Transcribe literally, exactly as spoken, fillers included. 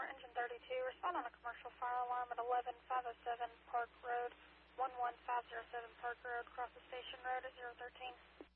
engine thirty-two, respond on a commercial fire alarm at eleven five oh seven Park Road, one one five oh seven Park Road, across the station road at zero thirteen.